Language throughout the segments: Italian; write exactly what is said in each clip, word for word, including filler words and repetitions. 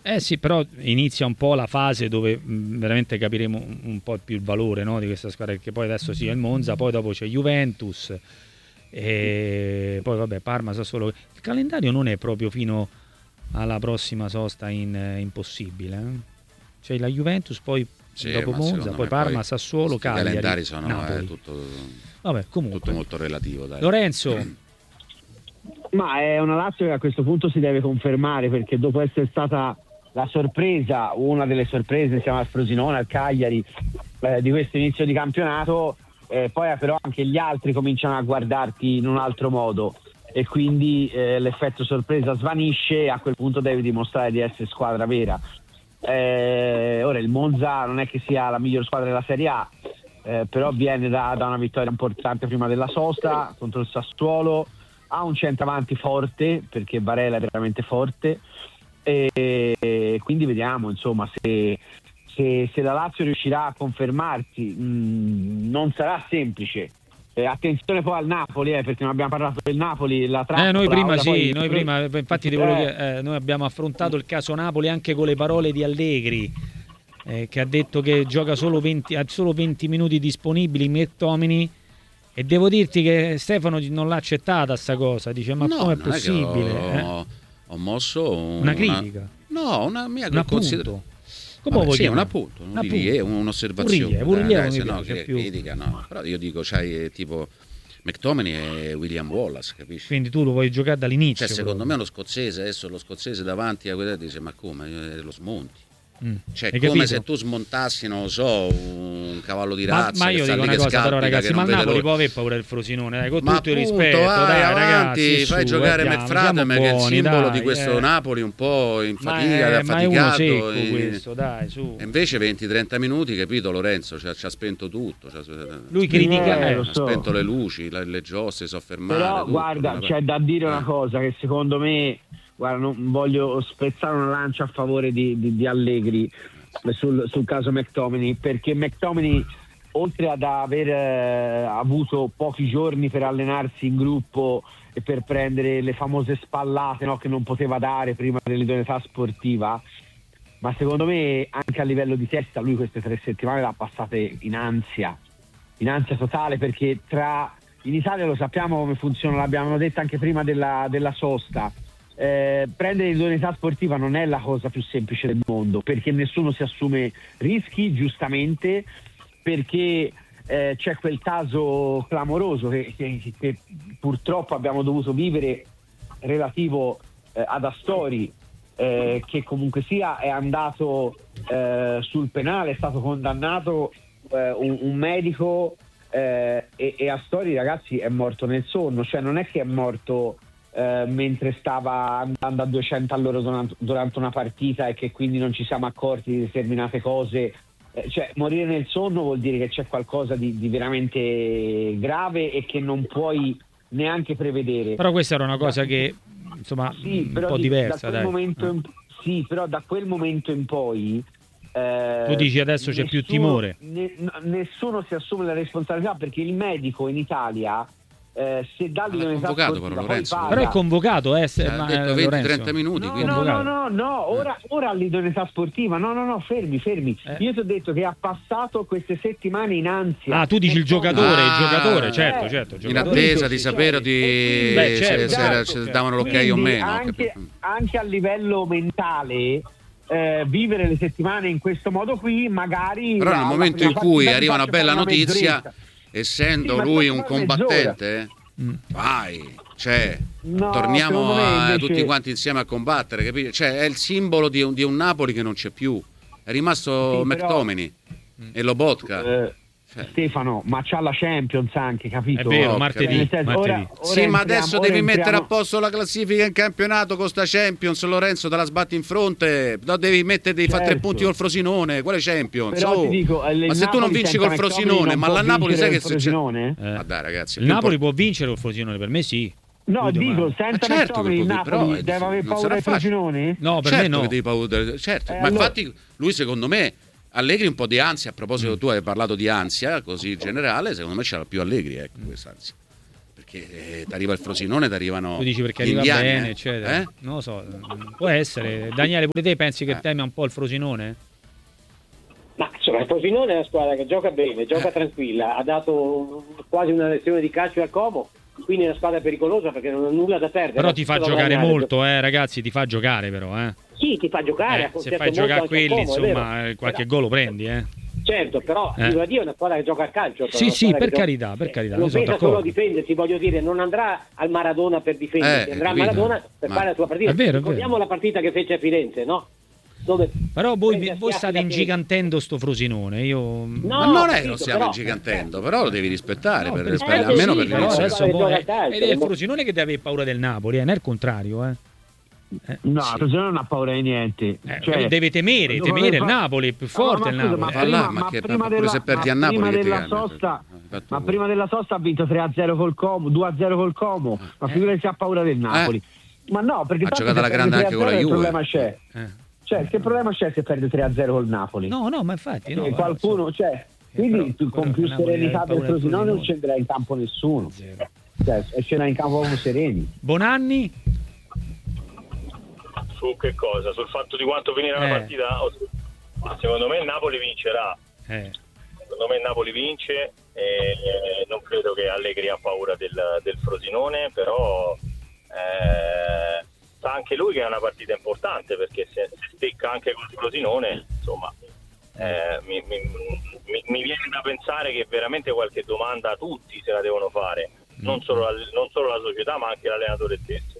Eh sì, però inizia un po' la fase dove mh, veramente capiremo un, un po' più il valore, no, di questa squadra, perché poi adesso sì è il Monza, poi dopo c'è Juventus e poi vabbè Parma, Sassuolo. Il calendario non è proprio fino alla prossima sosta in, impossibile, eh? C'è la Juventus, poi sì, dopo Monza, poi Parma, poi Sassuolo, Cagliari, i calendari sono Napoli. eh, tutto, vabbè, comunque, tutto molto relativo, dai. Lorenzo. Ma è una Lazio che a questo punto si deve confermare, perché dopo essere stata la sorpresa, una delle sorprese insieme al Frosinone, al Cagliari, eh, di questo inizio di campionato, eh, poi però anche gli altri cominciano a guardarti in un altro modo e quindi eh, l'effetto sorpresa svanisce e a quel punto devi dimostrare di essere squadra vera. Eh, ora il Monza non è che sia la miglior squadra della Serie A, eh, però viene da, da una vittoria importante prima della sosta contro il Sassuolo, ha un centravanti forte perché Barella è veramente forte e quindi vediamo insomma se, se, se la Lazio riuscirà a confermarsi. Mh, non sarà semplice. Eh, attenzione poi al Napoli, eh, perché non abbiamo parlato del Napoli, la trappola, eh, noi prima sì, poi... noi prima infatti ti volevo dire, eh, noi abbiamo affrontato il caso Napoli anche con le parole di Allegri, eh, che ha detto che gioca solo venti, ha solo venti minuti disponibili McTominay, e devo dirti che Stefano non l'ha accettata sta cosa, dice ma no, com'è possibile? Ho, eh? ho mosso un, una critica, una, no, una mia un considerazione. Come Vabbè, vuoi sì, un chiamare? appunto, un Un rilievo, appunto. un'osservazione. Un rilievo, dai, se no, che più... critica, no. Però io dico, c'hai tipo McTominay e William Wallace, capisci? Quindi tu lo vuoi giocare dall'inizio? Cioè, secondo proprio. me lo scozzese, adesso lo scozzese davanti a quella dice, ma come? Lo smonti. Mm. Cioè, Hai come capito? se tu smontassi, non lo so, un cavallo di razza. Ma, ma io che dico una cosa però ragazzi, ma il Napoli può avere paura del Frosinone, dai, con ma tutto il appunto, rispetto, vai dai avanti, ragazzi, fai su, giocare guardiamo, McFradden, che è il buoni, simbolo dai, di questo eh. Napoli un po' in ma fatica, è, ma è uno affaticato. secco e... questo, dai, su. E invece venti trenta minuti, capito Lorenzo, ci ha, ci ha spento tutto. Ci ha, Lui critica, eh, eh, lo ha so. spento le luci, le, le giostre, si è fermate. Però tutto, guarda, vabbè. c'è da dire una Eh. cosa, che secondo me, guarda, non voglio spezzare una lancia a favore di, di, di Allegri sul, sul caso McTominay, perché McTominay, oltre ad aver eh, avuto pochi giorni per allenarsi in gruppo e per prendere le famose spallate, no, che non poteva dare prima dell'idoneità sportiva, ma secondo me anche a livello di testa lui queste tre settimane le ha passate in ansia, in ansia totale, perché tra in Italia lo sappiamo come funziona, l'abbiamo detto anche prima della, della sosta. Eh, prendere l'idoneità sportiva non è la cosa più semplice del mondo, perché nessuno si assume rischi, giustamente, perché eh, c'è quel caso clamoroso che, che, che purtroppo abbiamo dovuto vivere relativo eh, ad Astori, eh, che comunque sia è andato eh, sul penale, è stato condannato eh, un, un medico eh, e, e Astori, ragazzi, è morto nel sonno, cioè non è che è morto Uh, mentre stava andando a duecento all'ora durante, durante una partita e che quindi non ci siamo accorti di determinate cose. Eh, cioè morire nel sonno vuol dire che c'è qualcosa di, di veramente grave e che non puoi neanche prevedere. Però questa era una cosa da, che insomma sì, un però po' di, diversa, da quel dai. momento in, sì, però da quel momento in poi eh, tu dici adesso c'è nessuno, più timore. Ne, nessuno si assume la responsabilità, perché il medico in Italia Eh, se dà l'idoneità convocato sportiva, però Lorenzo, paga. Però è convocato, eh, se, Cioè, ma, ha detto eh, venti trenta Lorenzo. minuti, No, quindi no, no, convocato. no, no, ora, ora all'idoneità sportiva, no, no, no, fermi, fermi. Eh. Io ti ho detto che ha passato queste settimane in ansia. Ah, tu dici il giocatore, Ah, il giocatore, certo, eh, certo. Il in giocatore. attesa di Cioè, sapere di Beh, certo, se, se, era- certo. se davano l'ok Quindi o meno. Anche, capito? anche a livello mentale, eh, vivere le settimane in questo modo qui, magari. Però nel alla momento prima in cui partita arriva ti una faccio bella fare una notizia, mezz'oretta. essendo Sì, ma lui faccio un fare mezz'ora. combattente, Mm. vai, cioè, No, torniamo secondo me a- invece- tutti quanti insieme a combattere, capito? Cioè, è il simbolo di un, di un Napoli che non c'è più. È rimasto Sì, però- McTominay e Lobotka. Eh, Cioè. Stefano, ma c'ha la Champions anche, capito? È vero, No, martedì, Nel senso, martedì. ora- ora Sì, ma entriamo- adesso ora devi entriamo- mettere a posto la classifica in campionato con sta Champions, Lorenzo, te la sbatti in fronte. No, devi mettere, devi fare tre Certo. punti col Frosinone. Quale Champions? Però Oh, ti dico, eh, il ma se tu non Napoli vinci senza col McTominay Frosinone, non ma può la Napoli sai vincere che il succede? Frosinone? Eh. Ma dai, ragazzi, Il Napoli può vincere il Frosinone, per me sì. No, Lui dico, domani. senza Ma certo McTominay che il può- però Napoli è- deve aver non paura sarà del facile. Frosinone? No, per certo me no. che devi paura, certo. Eh, Ma allora- infatti lui secondo me Allegri un po' di ansia, a proposito Mm. tu hai parlato di ansia così generale, secondo me c'era più Allegri, ecco, quest'ansia. perché eh, ti arriva il Frosinone, ti arrivano tu dici perché gli arriva indiani, bene, eh? eccetera. Eh? Non lo so, può essere. Daniele, pure te pensi che Eh. temi un po' il Frosinone? Ma insomma, il Frosinone è una squadra che gioca bene, gioca Eh. tranquilla, ha dato quasi una lezione di calcio al Como, quindi è una squadra pericolosa perché non ha nulla da perdere. Però ti fa Solo giocare guadagnare. molto, eh, ragazzi, ti fa giocare però, eh. Sì, ti fa giocare, ha Eh, se concesso fai molto giocare anche al quelli, Como, è vero. insomma, eh, qualche Però- gol lo prendi, eh. Certo, però Eh. viva Dio è una squadra che gioca a calcio. però Sì, una sì, squadra per che gioca- carità, per carità, non io sono pensa solo a d'accordo. difendersi, voglio dire, non andrà al Maradona per difendersi, Eh, andrà al capito. Maradona per Ma- fare la sua partita. È vero, è Ricordiamo vero. la partita che fece a Firenze, no? Dove Però voi, prende a voi schiaffi state da Firenze. ingigantendo sto Frosinone, io... No, Ma non è che capito, lo stiamo però- ingigantendo, però lo devi rispettare, No, per per rispettare, esempio, almeno sì, per però però l'inizio. adesso- adesso mo gioca è, a calcio, ed è il mo- Frosinone che deve avere paura del Napoli, eh, non è il contrario, eh. Eh, No, Sì. il Frosinone non ha paura di niente. eh, Cioè, deve temere, dove- temere il fa- Napoli, è più forte il ma, ma, Napoli. scusa, eh. ma prima, Là, ma ma che- prima ma pure della, se perdi ma a Napoli, prima che ti della cambia? sosta, Hai fatto ma pure. prima della sosta ha vinto tre a zero col Como, due a zero col Como, ma figurati se ha paura del Napoli. Ma no, perché Ha tanto giocato se alla grande perdi anche con la tre a zero Juve. il problema c'è. Eh. Cioè, che problema c'è se perde tre a zero col Napoli? No, no, ma infatti... Eh, No, guarda, qualcuno, cioè, quindi però- tu, con però più il Napoli serenità ha del paura del Frosinone non Frosinone. scenderà in campo nessuno. Zero. Cioè, scenderà in campo proprio sereni. Bonanni? Su che cosa? Sul fatto di quanto finirà Eh. la partita? O su- Ma secondo me il Napoli vincerà. Eh. Secondo me il Napoli vince e non credo che Allegri ha paura del, del Frosinone, però eh, sa anche lui che è una partita importante perché se si stecca anche col Frosinone, insomma, eh, mi, mi, mi, mi viene da pensare che veramente qualche domanda tutti se la devono fare, non solo la, non solo la società ma anche l'allenatore stesso.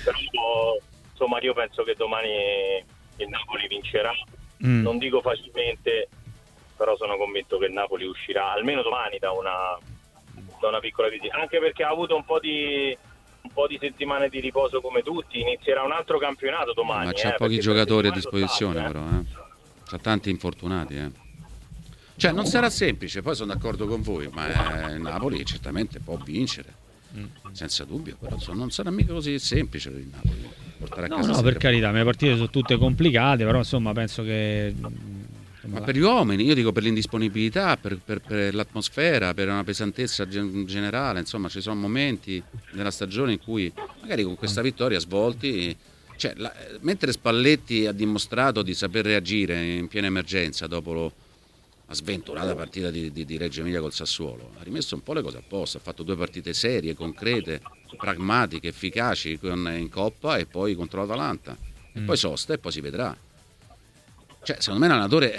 Però insomma io penso che domani il Napoli vincerà, Mm. non dico facilmente, però sono convinto che il Napoli uscirà almeno domani da una, da una piccola crisi, anche perché ha avuto un po' di un po' di settimane di riposo come tutti, inizierà un altro campionato domani. Ma c'ha eh, pochi perché giocatori a per settimane disposizione, sono però, eh. C'ha tanti infortunati, eh. Cioè, non sarà semplice, poi sono d'accordo con voi, ma eh, il Napoli certamente può vincere. Senza dubbio, però insomma, non sarà mica così semplice per il Napoli portare a No, casa no, queste per tre carità, le partite sono tutte complicate, però insomma penso che... insomma, Ma per gli uomini, io dico per l'indisponibilità, per, per- per l'atmosfera, per una pesantezza gen- generale, insomma ci sono momenti nella stagione in cui magari con questa vittoria svolti, cioè, la- mentre Spalletti ha dimostrato di saper reagire in piena emergenza dopo lo- la sventurata partita di, di- di Reggio Emilia col Sassuolo, ha rimesso un po' le cose a posto, ha fatto due partite serie, concrete, pragmatiche, efficaci con- in Coppa e poi contro l'Atalanta, e Mm. poi sosta e poi si vedrà. Cioè, secondo me l'allenatore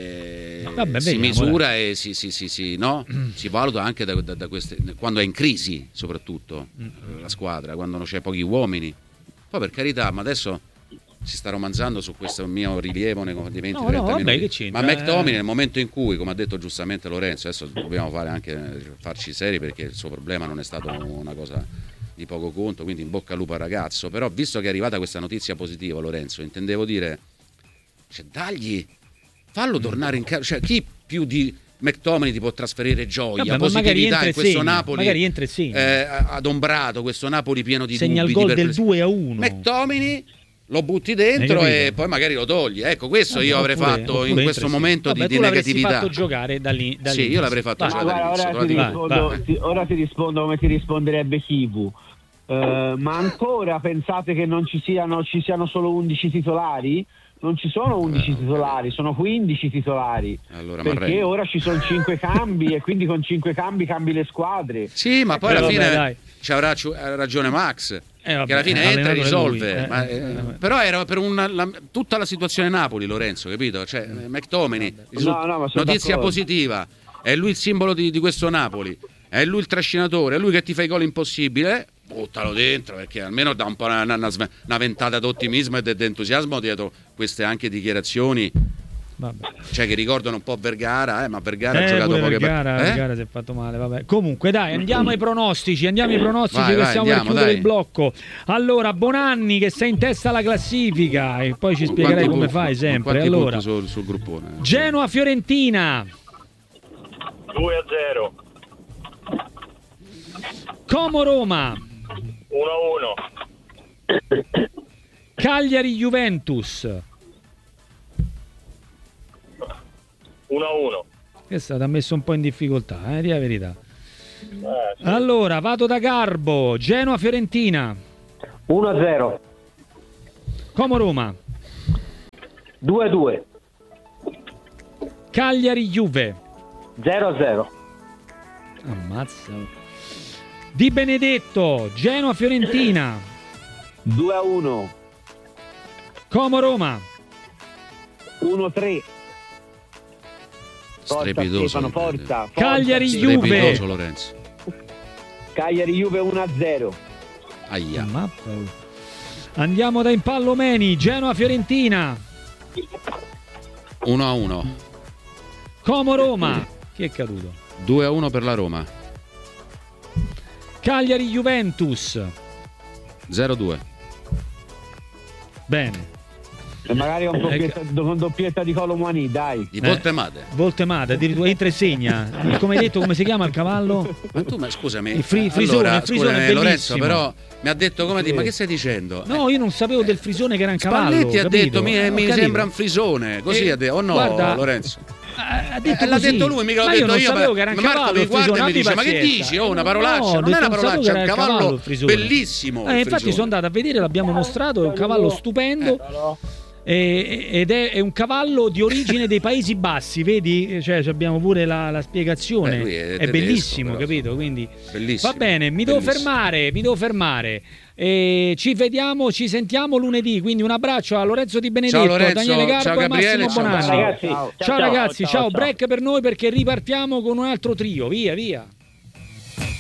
eh, Vabbè, si vediamo, misura e si, si, si, si- no? si valuta anche da, da- da queste, quando è in crisi, soprattutto la squadra, quando non c'è pochi uomini. Poi per carità, ma adesso si sta romanzando su questo mio rilievo nei di venti No, trenta no, vabbè, minuti. che c'entra, Ma McTominay eh. nel momento in cui, come ha detto giustamente Lorenzo, adesso dobbiamo fare anche farci seri perché il suo problema non è stato una cosa di poco conto, quindi in bocca al lupo al ragazzo, però visto che è arrivata questa notizia positiva, Lorenzo, intendevo dire, cioè, dagli, fallo tornare in casa, cioè chi più di McTominay ti può trasferire gioia, Vabbè, ma magari positività entra in e questo segna, Napoli magari entra e segna. eh, adombrato, questo Napoli pieno di segna il dubbi, gol di del due a uno. McTominay lo butti Hai dentro capito? e poi magari lo togli. Ecco, questo Vabbè, io avrei oppure- fatto oppure in entra questo e momento segna. di, Vabbè, di tu l'avresti negatività. fatto giocare da lì, da Sì, lì. io l'avrei fatto Vai. Ma giocare guarda, dall'inizio, ora, ti però dico- rispondo, vai. ti- ora ti rispondo come ti risponderebbe Kivu. Eh, ma ancora pensate che non ci siano, ci siano solo undici titolari? Non ci sono undici Eh, titolari, sono quindici titolari. Allora, perché Marrelli. ora ci sono cinque cambi e quindi con cinque cambi cambi le squadre. Sì, ma poi Eh, alla vabbè, fine dai. ci avrà ci- ha ragione Max. Eh, vabbè, che alla fine entra e allenatore risolve. lui, eh, ma, eh, eh, eh, però era per una, la- tutta la situazione Napoli, Lorenzo, capito? Cioè, eh, McTominay, risu- No, no, ma sono notizia d'accordo. positiva, è lui il simbolo di, di questo Napoli, è lui il trascinatore, è lui che ti fa i gol impossibili. eh, Buttalo dentro perché almeno dà un po' una, una, una ventata d'ottimismo e di entusiasmo dietro queste anche dichiarazioni, Vabbè. cioè che ricordano un po' Vergara, eh, ma Vergara ha Eh, giocato pure poche Vergara, partite. Vergara si è fatto male, vabbè. Comunque dai, andiamo ai pronostici, andiamo ai pronostici Vai, che vai, stiamo per andiamo, chiudere dai. il blocco. Allora, Bonanni che sei in testa alla classifica e poi ci spiegherai come fai sempre. Allora, sul, sul gruppone. Genoa-Fiorentina, due a zero, Como-Roma, uno a uno, Cagliari-Juventus. uno a uno. Questa ti ha messo un po' in difficoltà, eh, di la verità. Eh, sì. Allora, vado da Garbo. Genoa-Fiorentina. uno a zero. Como-Roma. due a due. Cagliari-Juve. zero a zero. Ammazza. Di Benedetto. Genoa-Fiorentina. due a uno. Como-Roma. uno a tre. Forza Strepitoso. Stefano, forza, forza. Cagliari-Juve. Strepitoso Lorenzo. Cagliari-Juve uno a zero. Aia. Mappa. Andiamo da Impallomeni. Genoa-Fiorentina. uno a uno. Como-Roma. Chi è caduto? due a uno per la Roma. Cagliari-Juventus. zero a due. Bene. E magari con doppietta, con doppietta di Colomani, dai. Di Voltemade. Voltemade, addirittura entra e segna. Come hai detto, come si chiama il cavallo? Ma tu, ma scusami. Il fri- frisone, allora, il frisone scusami, è Lorenzo, bellissimo. però mi ha detto come dire, ma che stai dicendo? No, io non sapevo del frisone che era un cavallo. Spalletti ha capito? detto mi, Eh, ho mi capito. sembra un frisone, così Eh, ha detto. Oh no, guarda, Lorenzo. Ha detto Eh, l'ha così. detto lui, mica l'ho Ma detto io. Non io, sapevo ma- che era un ma Marco cavallo mi il guarda e frisone, mi dice, abbi ma che pazienza. dici? Oh, una parolaccia, No, ho non è detto, una non sapevo parolaccia, che è un era il cavallo cavallo il frisone. bellissimo. Eh, il infatti frisone. sono andato a vedere, l'abbiamo mostrato, è un cavallo stupendo. E- ed è, è un cavallo di origine dei Paesi Bassi, vedi? Cioè abbiamo pure la, la spiegazione. Eh, lui è è tedesco, bellissimo, però. capito? Quindi Bellissimo. va bene, mi devo Bellissimo. fermare, mi devo fermare. E ci vediamo, ci sentiamo lunedì. Quindi un abbraccio a Lorenzo Di Benedetto, Ciao, Lorenzo, Daniele Garbo ciao, e Gabriele, Massimo ciao, Bonanni. Ragazzi, Ciao. ciao, Ciao, ciao, ragazzi, ciao, ciao, ciao. break per noi perché ripartiamo con un altro trio. Via, via.